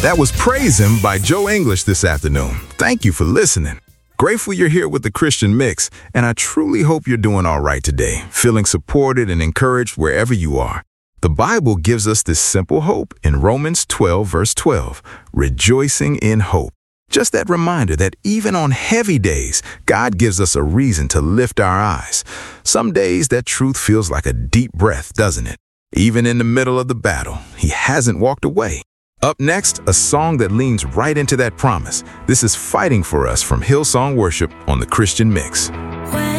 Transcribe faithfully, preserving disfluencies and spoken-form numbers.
That was Praise Him by Joe English this afternoon. Thank you for listening. Grateful you're here with the Christian Mix, and I truly hope you're doing all right today, feeling supported and encouraged wherever you are. The Bible gives us this simple hope in Romans twelve, verse twelve, rejoicing in hope. Just that reminder that even on heavy days, God gives us a reason to lift our eyes. Some days that truth feels like a deep breath, doesn't it? Even in the middle of the battle, He hasn't walked away. Up next, a song that leans right into that promise. This is Fighting for Us from Hillsong Worship on the Christian Mix.